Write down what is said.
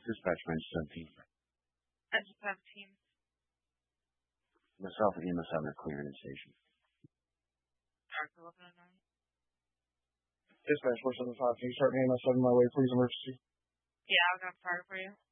Dispatch range 17. I just have team. Myself and EMS having a clearing in station. Dark 1109. Dispatch 475, can you start me EMS 7 my way, please, emergency? Yeah, I'll go fire for you.